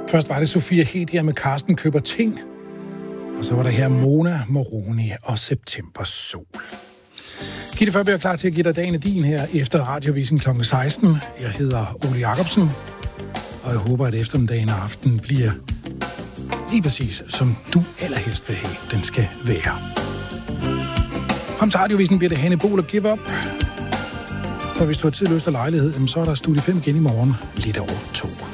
Først var det Sofia Hedia med Karsten Køber Ting. Og så var der her Mona Moroni og September Sol. Gitte Førby er klar til at give dig dagen af din her efter Radiovisen kl. 16. Jeg hedder Ole Jacobsen, og jeg håber, at eftermiddagen og aftenen bliver lige præcis, som du allerhelst vil have, den skal være. Frem til Radiovisen bliver det Hanne Bol og Give Up. Og hvis du har tid, lyst og lejlighed, så er der Studie 5 igen i morgen, lidt over 2.